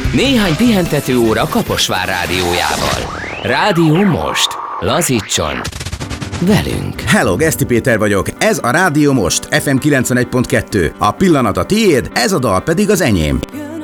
Néhány pihentető óra Kaposvár rádiójával. Rádió Most. Lazítson velünk. Hello, Geszti Péter vagyok. Ez a Rádió Most, FM 91.2. A pillanat a tiéd, ez a dal pedig az enyém.